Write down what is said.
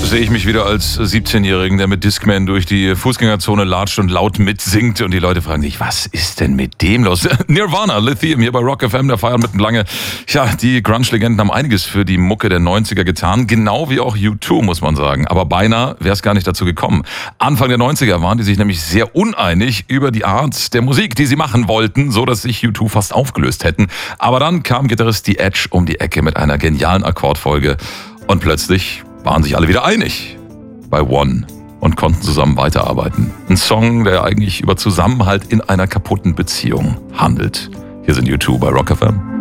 sehe ich mich wieder als 17-Jährigen, der mit Discman durch die Fußgängerzone latscht und laut mitsingt und die Leute fragen sich, was ist denn mit dem los? Nirvana, Lithium hier bei Rock FM, der feiern mitten lange. Ja, die Grunge-Legenden haben einiges für die Mucke der 90er getan, genau wie auch U2, muss man sagen. Aber beinahe wäre es gar nicht dazu gekommen. Anfang der 90er waren die sich nämlich sehr uneinig über die Art der Musik, die sie machen wollten, so dass sich U2 fast aufgelöst hätten. Aber dann kam Gitarrist The Edge um die Ecke mit einer genialen Akkordfolge und plötzlich waren sich alle wieder einig bei One und konnten zusammen weiterarbeiten. Ein Song, der eigentlich über Zusammenhalt in einer kaputten Beziehung handelt. Hier sind U2 bei Rock FM.